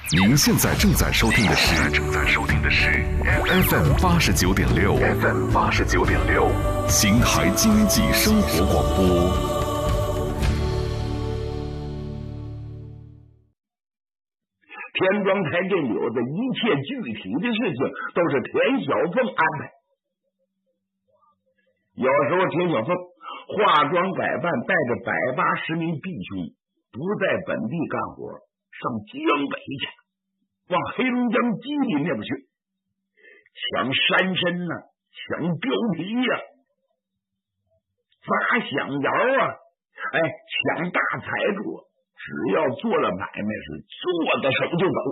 您现在正在收听的是 FM 89.6邢台经济生活广播。 田庄台这里的一切具体的事情都是田小凤安排。有时候田小凤化妆改扮，带着180名弟兄不在本地干活，上江北去，往黑龙江吉林那边去抢山参呐，抢貂皮呀，砸响窑啊，抢大财主，只要做了买卖是做的手就走。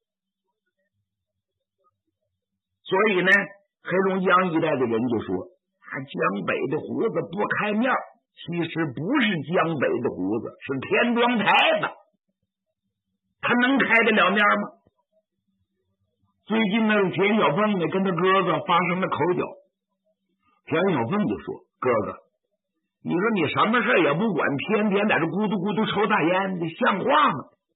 所以呢，黑龙江一带的人就说，江北的胡子不开面，其实不是江北的胡子，是田庄台的，他能开得了面吗？最近呢，田小凤呢跟他哥哥发生了口角，田小凤就说，哥哥，你说你什么事也不管，天天在这咕嘟咕嘟抽大烟，这像话吗？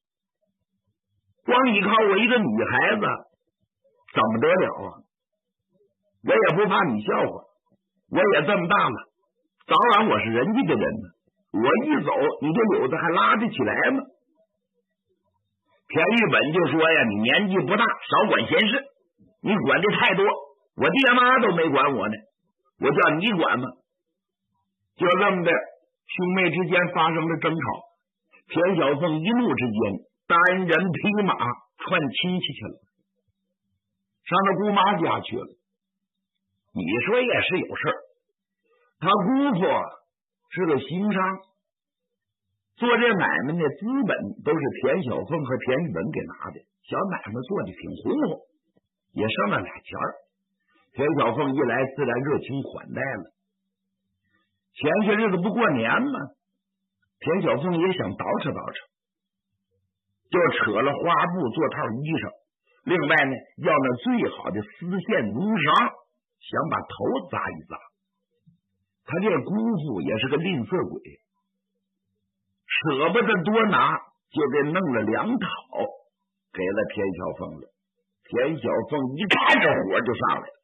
光依靠我一个女孩子怎么得了啊？我也不怕你笑话，我也这么大了，早晚我是人家的人呢，我一走你这柳子还拉得起来吗？田玉本就说呀，你年纪不大，少管闲事，你管的太多，我爹妈都没管我呢，我叫你管吗？就这么的，兄妹之间发生了争吵，田小凤一怒之间单人匹马串亲戚去了，上他姑妈家去了。你说也是有事儿，他姑父是个行商，做这买卖的资本都是田小凤和田玉本给拿的，小买卖做的挺红火，也剩了俩钱儿。田小凤一来自然热情款待了。前些日子不过年嘛，田小凤也想捯饬捯饬，就扯了花布做套衣裳，另外呢要那最好的丝线绒绳，想把头扎一扎。他这姑父也是个吝啬鬼，舍不得多拿，就给弄了2套给了田小凤了。田小凤一看这火就上来了，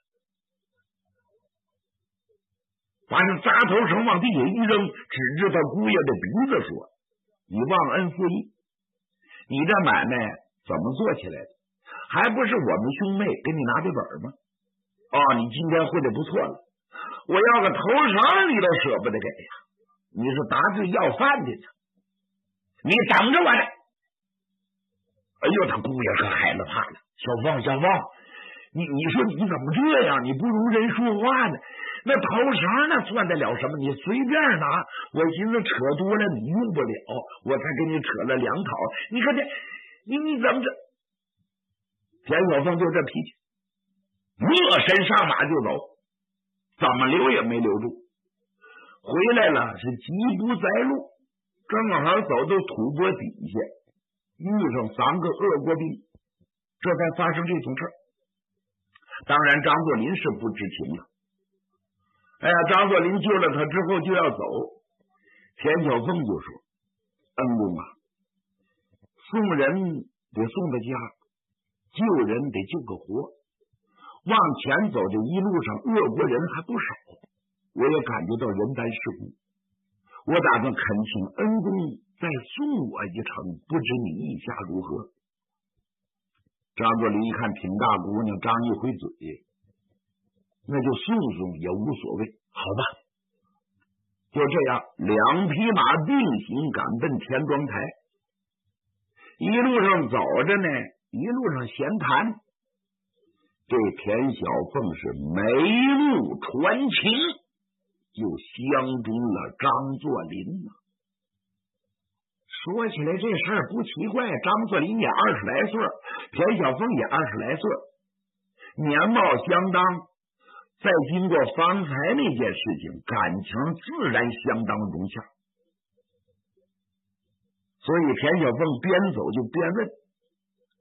把这扎头绳往地下一扔，指着他姑爷的鼻子说，你忘恩负义，你这买卖怎么做起来的？还不是我们兄妹给你拿的本吗？你今天会的不错了，我要个头绳你都舍不得给呀，你是打嘴要饭的呢，你等着我来。哎呦，他姑爷可害了怕了，小凤你说你怎么这样，你不容人说话呢？那头绳那算得了什么？你随便拿，我寻思扯多了你用不了，我才给你扯了2套，你看这你怎么着？田小凤就这脾气，热身上马就走，怎么留也没留住，回来了是疾不在路，正好走到土坡底下，遇上3个恶国兵，这才发生这种事儿。当然张作霖是不知情了。张作霖救了他之后就要走，田小凤就说，恩公啊，送人得送到家，救人得救个活，往前走这一路上恶国人还不少，我也感觉到人单势孤，我打算恳请恩公再送我一程，不知你意下如何？张作霖一看挺大姑娘，张一回嘴，那就送也无所谓，好吧。就这样2匹马并行赶奔田庄台，一路上走着呢，一路上闲谈，这田小凤是眉目传情，就相中了张作霖了。说起来这事儿不奇怪，张作霖也20来岁，田小凤也20来岁，年貌相当，再经过方才那件事情，感情自然相当融洽。所以田小凤边走就边问，